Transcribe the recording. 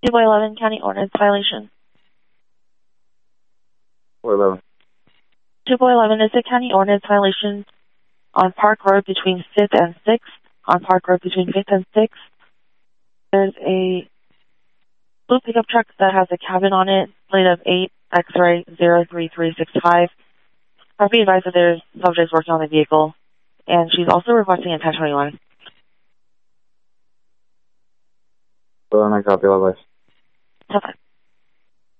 211 County Ordinance violation. 411. 211 is a county ordinance violation on Park Road between 5th and 6th. On Park Road between 5th and 6th, there's a blue pickup truck that has a cabin on it, plate of 8 X-ray 03365. Be advised that there's subjects working on the vehicle, and she's also requesting a 1021. Well, I copy, likewise. Okay.